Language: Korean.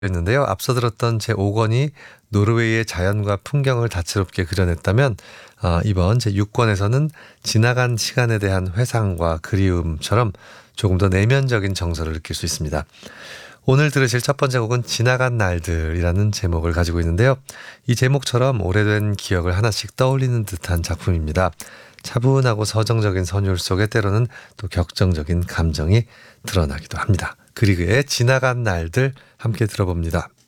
였는데요. 앞서 들었던 제5권이 노르웨이의 자연과 풍경을 다채롭게 그려냈다면 이번 제6권에서는 지나간 시간에 대한 회상과 그리움처럼 조금 더 내면적인 정서를 느낄 수 있습니다. 오늘 들으실 첫 번째 곡은 지나간 날들이라는 제목을 가지고 있는데요. 이 제목처럼 오래된 기억을 하나씩 떠올리는 듯한 작품입니다. 차분하고 서정적인 선율 속에 때로는 또 격정적인 감정이 드러나기도 합니다. 그리그의 지나간 날들 함께 들어봅니다.